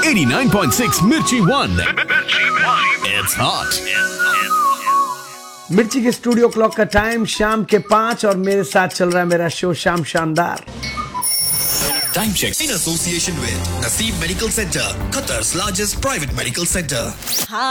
89.6 Mirchi One. It's hot. मिर्ची के studio clock का टाइम शाम के 5 और मेरे साथ चल रहा है मेरा शो शाम शानदार। Time check in association with Naseem Medical Center, Qatar's largest private medical center.